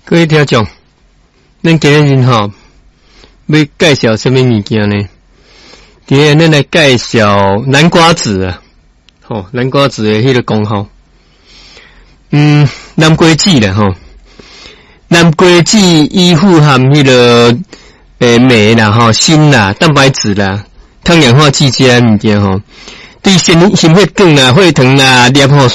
各位听众，咱今日吼要介绍什么物件呢？今日咱来介绍南瓜子啊，南瓜子的迄个功效。南瓜子啦南瓜子伊富含迄个镁啦锌啦、蛋白质啦、抗氧化剂这些物件对心血管啦、血糖啦、尿